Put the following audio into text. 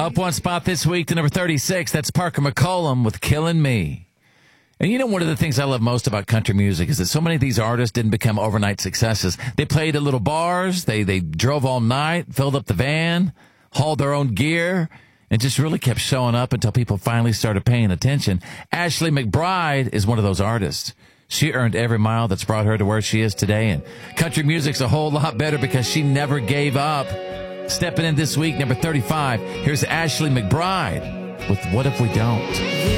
Up one spot this week to number 36. That's Parker McCollum with Killing Me. And you know, one of the things I love most about country music is that so many of these artists didn't become overnight successes. They played at little bars. They drove all night, filled up the van, hauled their own gear, and just really kept showing up until people finally started paying attention. Ashley McBryde is one of those artists. She earned every mile that's brought her to where she is today. And country music's a whole lot better because she never gave up. Stepping in this week, number 35, here's Ashley McBryde with What If We Don't?